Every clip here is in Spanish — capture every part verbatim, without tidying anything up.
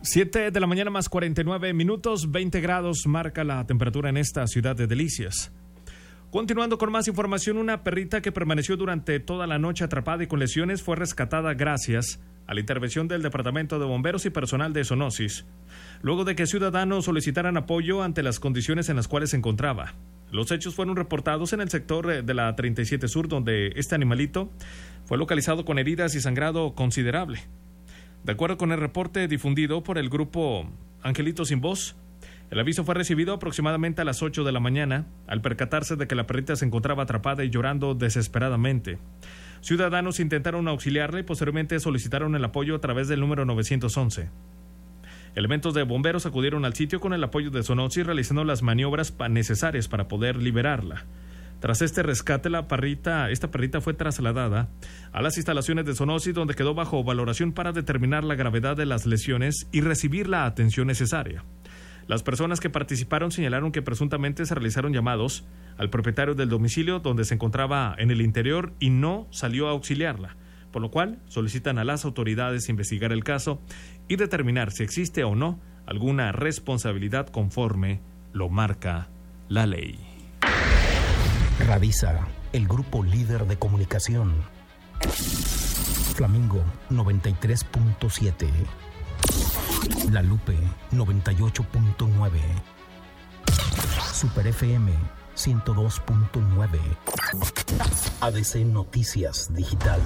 siete de la mañana más cuarenta y nueve minutos, veinte grados marca la temperatura en esta ciudad de Delicias. Continuando con más información, una perrita que permaneció durante toda la noche atrapada y con lesiones fue rescatada gracias a la intervención del Departamento de Bomberos y personal de Zoonosis, luego de que ciudadanos solicitaran apoyo ante las condiciones en las cuales se encontraba. Los hechos fueron reportados en el sector de la treinta y siete Sur, donde este animalito fue localizado con heridas y sangrado considerable. De acuerdo con el reporte difundido por el grupo Angelitos Sin Voz, el aviso fue recibido aproximadamente a las ocho de la mañana, al percatarse de que la perrita se encontraba atrapada y llorando desesperadamente. Ciudadanos intentaron auxiliarla y posteriormente solicitaron el apoyo a través del número novecientos once. Elementos de bomberos acudieron al sitio con el apoyo de Zoonosis, realizando las maniobras necesarias para poder liberarla. Tras este rescate, la perrita, esta perrita fue trasladada a las instalaciones de Zoonosis, donde quedó bajo valoración para determinar la gravedad de las lesiones y recibir la atención necesaria. Las personas que participaron señalaron que presuntamente se realizaron llamados al propietario del domicilio donde se encontraba en el interior y no salió a auxiliarla, por lo cual solicitan a las autoridades investigar el caso y determinar si existe o no alguna responsabilidad conforme lo marca la ley. Radisa, el grupo líder de comunicación. Flamingo noventa y tres punto siete. La Lupe noventa y ocho punto nueve. Super F M ciento dos punto nueve. A D C Noticias Digital.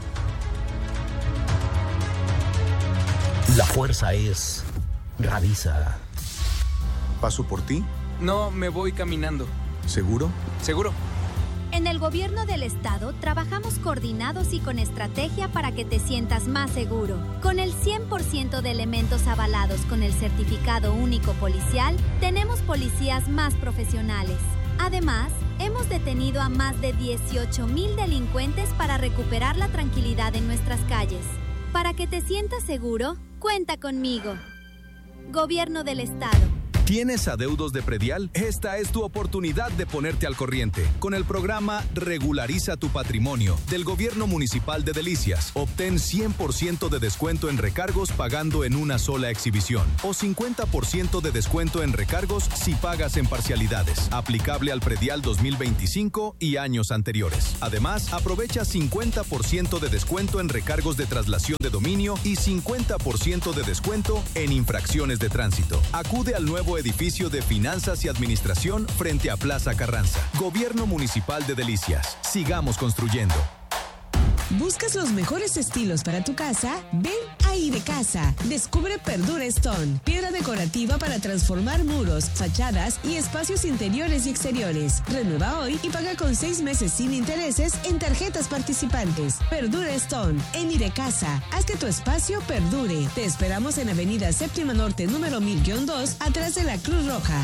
La fuerza es Radisa. ¿Paso por ti? No, me voy caminando. ¿Seguro? Seguro. En el gobierno del estado trabajamos coordinados y con estrategia para que te sientas más seguro. Con el cien por ciento de elementos avalados con el certificado único policial, tenemos policías más profesionales. Además, hemos detenido a más de dieciocho mil delincuentes para recuperar la tranquilidad en nuestras calles. Para que te sientas seguro, cuenta conmigo. Gobierno del estado. ¿Tienes adeudos de predial? Esta es tu oportunidad de ponerte al corriente. Con el programa Regulariza tu Patrimonio del Gobierno Municipal de Delicias, obtén cien por ciento de descuento en recargos pagando en una sola exhibición o cincuenta por ciento de descuento en recargos si pagas en parcialidades. Aplicable al predial dos mil veinticinco y años anteriores. Además, aprovecha cincuenta por ciento de descuento en recargos de traslación de dominio y cincuenta por ciento de descuento en infracciones de tránsito. Acude al nuevo edificio de Finanzas y Administración frente a Plaza Carranza. Gobierno Municipal de Delicias. Sigamos construyendo. ¿Buscas los mejores estilos para tu casa? Ven a Idecasa. Descubre Perdura Stone, piedra decorativa para transformar muros, fachadas y espacios interiores y exteriores. Renueva hoy y paga con seis meses sin intereses en tarjetas participantes. Perdura Stone, en Idecasa. Haz que tu espacio perdure. Te esperamos en Avenida Séptima Norte, número mil dos, atrás de la Cruz Roja.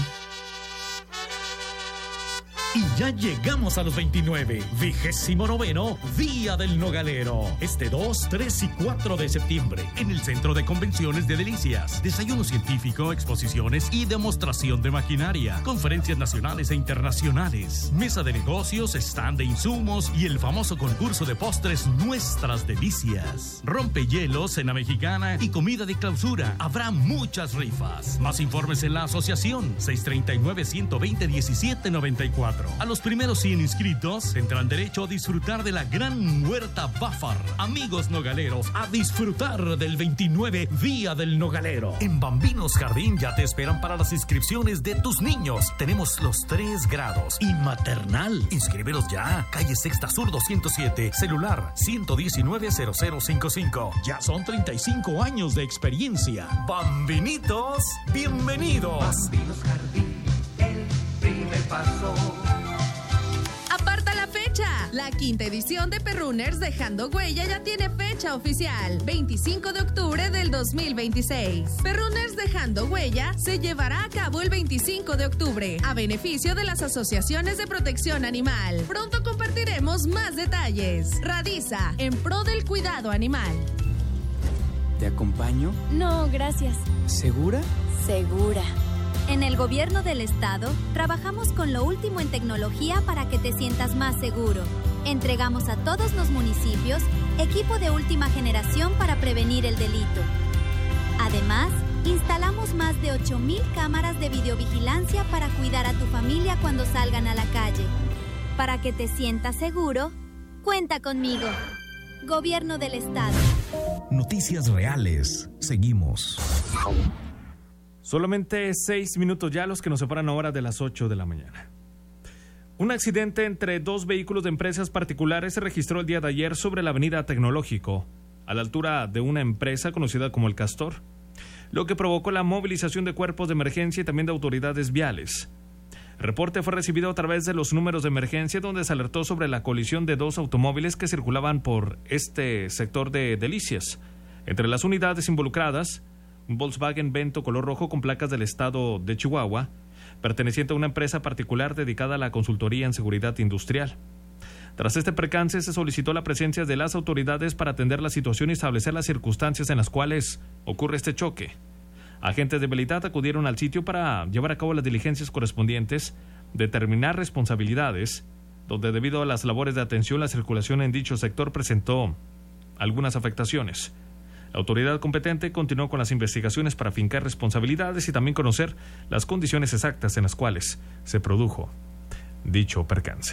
Y ya llegamos a los veintinueve, vigésimo noveno Día del Nogalero. Este dos, tres y cuatro de septiembre, en el Centro de Convenciones de Delicias. Desayuno científico, exposiciones y demostración de maquinaria. Conferencias nacionales e internacionales. Mesa de negocios, stand de insumos y el famoso concurso de postres Nuestras Delicias. Rompehielos, cena mexicana y comida de clausura. Habrá muchas rifas. Más informes en la asociación seis tres nueve, uno dos cero, uno siete nueve cuatro. A los primeros cien inscritos tendrán derecho a disfrutar de la gran huerta Bafar. Amigos nogaleros, a disfrutar del veintinueve Día del Nogalero. En Bambinos Jardín ya te esperan para las inscripciones de tus niños. Tenemos los tres grados y maternal. Inscríbelos ya. Calle Sexta Sur doscientos siete. Celular ciento diecinueve, cero cero cinco cinco. Ya son treinta y cinco años de experiencia. Bambinitos, bienvenidos. Bambinos Jardín, el primer paso. ¡Aparta la fecha! La quinta edición de Perrunners Dejando Huella ya tiene fecha oficial, veinticinco de octubre del dos mil veintiséis. Perrunners Dejando Huella se llevará a cabo el veinticinco de octubre, a beneficio de las asociaciones de protección animal. Pronto compartiremos más detalles. Radisa, en pro del cuidado animal. ¿Te acompaño? No, gracias. ¿Segura? Segura. En el gobierno del estado, trabajamos con lo último en tecnología para que te sientas más seguro. Entregamos a todos los municipios equipo de última generación para prevenir el delito. Además, Instalamos más de ocho mil cámaras de videovigilancia para cuidar a tu familia cuando salgan a la calle. Para que te sientas seguro, cuenta conmigo. Gobierno del Estado. Noticias reales. Seguimos. Solamente seis minutos ya los que nos separan ahora de las ocho de la mañana. Un accidente entre dos vehículos de empresas particulares se registró el día de ayer sobre la avenida Tecnológico, a la altura de una empresa conocida como El Castor, lo que provocó la movilización de cuerpos de emergencia y también de autoridades viales. El reporte fue recibido a través de los números de emergencia, donde se alertó sobre la colisión de dos automóviles que circulaban por este sector de Delicias. Entre las unidades involucradas, un Volkswagen Vento color rojo con placas del estado de Chihuahua, perteneciente a una empresa particular dedicada a la consultoría en seguridad industrial. Tras este percance, se solicitó la presencia de las autoridades para atender la situación y establecer las circunstancias en las cuales ocurre este choque. Agentes de vialidad acudieron al sitio para llevar a cabo las diligencias correspondientes, determinar responsabilidades, donde debido a las labores de atención la circulación en dicho sector presentó algunas afectaciones. La autoridad competente continuó con las investigaciones para fincar responsabilidades y también conocer las condiciones exactas en las cuales se produjo dicho percance.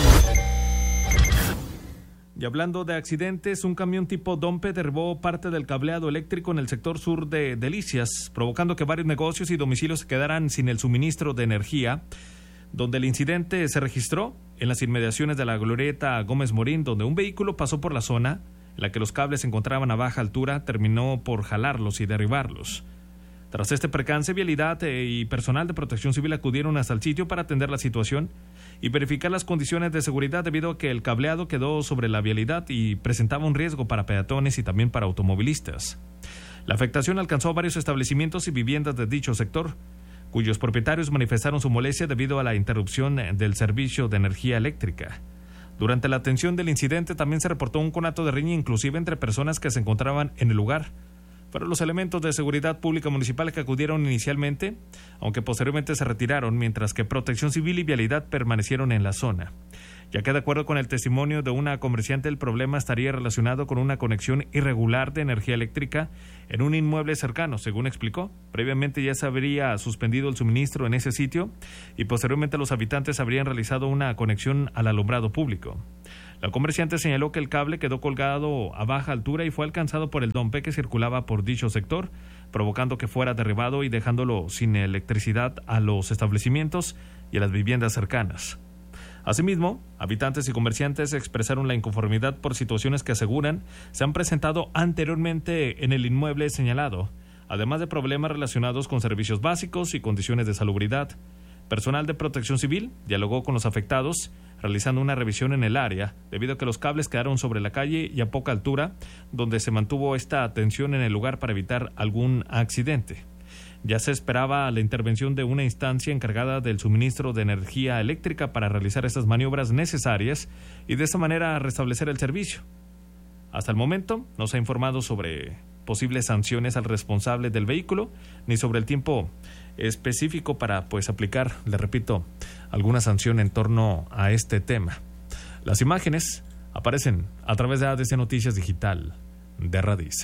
Y hablando de accidentes, un camión tipo Dompe derribó parte del cableado eléctrico en el sector sur de Delicias, provocando que varios negocios y domicilios se quedaran sin el suministro de energía, donde el incidente se registró en las inmediaciones de la glorieta Gómez Morín, donde un vehículo pasó por la zona en la que los cables se encontraban a baja altura, terminó por jalarlos y derribarlos. Tras este percance, Vialidad y personal de Protección Civil acudieron hasta el sitio para atender la situación y verificar las condiciones de seguridad, debido a que el cableado quedó sobre la vialidad y presentaba un riesgo para peatones y también para automovilistas. La afectación alcanzó a varios establecimientos y viviendas de dicho sector, cuyos propietarios manifestaron su molestia debido a la interrupción del servicio de energía eléctrica. Durante la atención del incidente también se reportó un conato de riña, inclusive entre personas que se encontraban en el lugar. Fueron los elementos de seguridad pública municipal que acudieron inicialmente, aunque posteriormente se retiraron, mientras que Protección Civil y Vialidad permanecieron en la zona. Ya que de acuerdo con el testimonio de una comerciante, el problema estaría relacionado con una conexión irregular de energía eléctrica en un inmueble cercano, según explicó. Previamente ya se habría suspendido el suministro en ese sitio y posteriormente los habitantes habrían realizado una conexión al alumbrado público. La comerciante señaló que el cable quedó colgado a baja altura y fue alcanzado por el Dompe que circulaba por dicho sector, provocando que fuera derribado y dejándolo sin electricidad a los establecimientos y a las viviendas cercanas. Asimismo, habitantes y comerciantes expresaron la inconformidad por situaciones que aseguran se han presentado anteriormente en el inmueble señalado, además de problemas relacionados con servicios básicos y condiciones de salubridad. Personal de Protección Civil dialogó con los afectados, realizando una revisión en el área, debido a que los cables quedaron sobre la calle y a poca altura, donde se mantuvo esta atención en el lugar para evitar algún accidente. Ya se esperaba la intervención de una instancia encargada del suministro de energía eléctrica para realizar estas maniobras necesarias y de esa manera restablecer el servicio. Hasta el momento no se ha informado sobre posibles sanciones al responsable del vehículo, ni sobre el tiempo específico para pues aplicar, le repito, alguna sanción en torno a este tema. Las imágenes aparecen a través de A D C Noticias Digital de Radisa.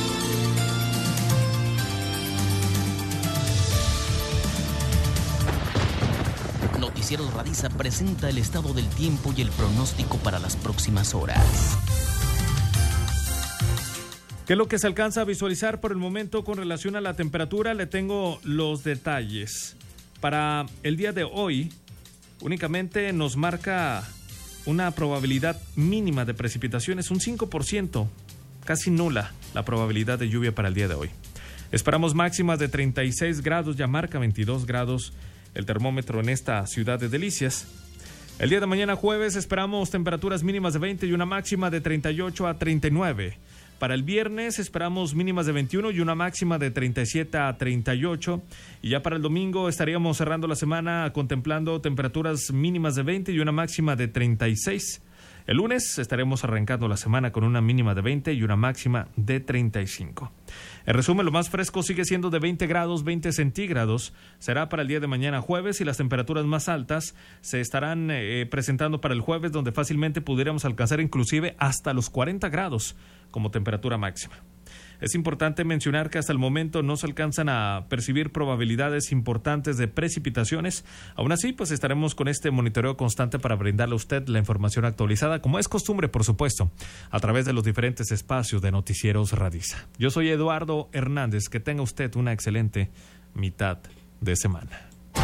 Noticiero Radisa presenta el estado del tiempo y el pronóstico para las próximas horas. ¿Qué es lo que se alcanza a visualizar por el momento con relación a la temperatura? Le tengo los detalles. Para el día de hoy, únicamente nos marca una probabilidad mínima de precipitaciones, un cinco por ciento, casi nula la probabilidad de lluvia para el día de hoy. Esperamos máximas de treinta y seis grados, ya marca veintidós grados el termómetro en esta ciudad de Delicias. El día de mañana jueves esperamos temperaturas mínimas de veinte y una máxima de treinta y ocho a treinta y nueve. Para el viernes esperamos mínimas de veintiuno y una máxima de treinta y siete a treinta y ocho. Y ya para el domingo estaríamos cerrando la semana contemplando temperaturas mínimas de veinte y una máxima de treinta y seis. El lunes estaremos arrancando la semana con una mínima de veinte y una máxima de treinta y cinco. En resumen, lo más fresco sigue siendo de veinte grados, veinte centígrados. Será para el día de mañana jueves y las temperaturas más altas se estarán eh, presentando para el jueves, donde fácilmente pudiéramos alcanzar inclusive hasta los cuarenta grados como temperatura máxima. Es importante mencionar que hasta el momento no se alcanzan a percibir probabilidades importantes de precipitaciones. Aún así, pues estaremos con este monitoreo constante para brindarle a usted la información actualizada, como es costumbre, por supuesto, a través de los diferentes espacios de Noticieros Radiza. Yo soy Eduardo Hernández. Que tenga usted una excelente mitad de semana.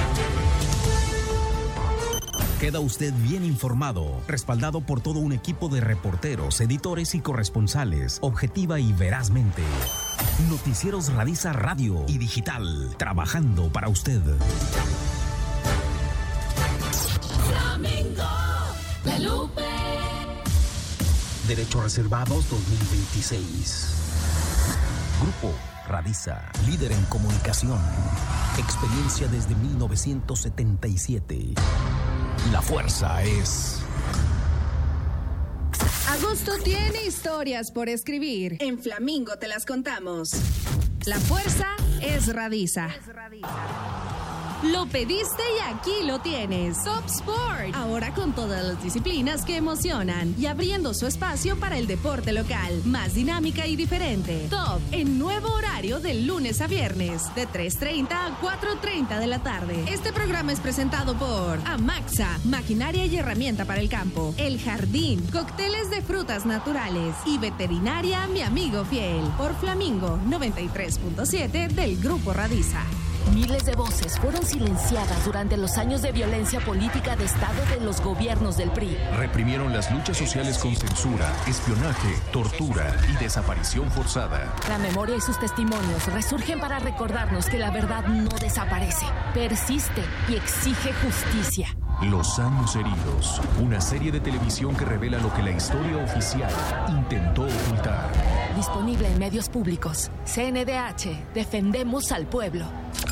Queda usted bien informado, respaldado por todo un equipo de reporteros, editores y corresponsales, objetiva y verazmente. Noticieros Radiza Radio y Digital, trabajando para usted. Flamingo, La Lupe. Derechos Reservados dos mil veintiséis. Grupo Radiza, líder en comunicación. Experiencia desde mil novecientos setenta y siete. La fuerza es... Agosto tiene historias por escribir. En Flamingo te las contamos. La fuerza es Radiza. Lo pediste y aquí lo tienes. Top Sport. Ahora con todas las disciplinas que emocionan y abriendo su espacio para el deporte local. Más dinámica y diferente. Top en nuevo horario de lunes a viernes. De tres treinta a cuatro treinta de la tarde. Este programa es presentado por Amaxa, maquinaria y herramienta para el campo. El Jardín, cócteles de frutas naturales. Y Veterinaria Mi Amigo Fiel. Por Flamingo noventa y tres punto siete del Grupo Radiza. Miles de voces fueron silenciadas durante los años de violencia política de Estado de los gobiernos del P R I. Reprimieron las luchas sociales con censura, espionaje, tortura y desaparición forzada. La memoria y sus testimonios resurgen para recordarnos que la verdad no desaparece, persiste y exige justicia. Los años heridos, una serie de televisión que revela lo que la historia oficial intentó ocultar. Disponible en medios públicos. C N D H, defendemos al pueblo.